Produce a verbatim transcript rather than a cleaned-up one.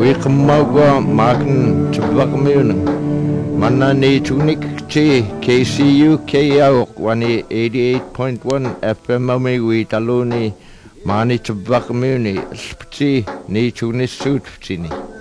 we kamagwa makan tubakamunan. Mana ni tunik ti K C U K L wani eighty-eight point one F M ame we taloni mani tubakamuni spti ni tunis suit ptini.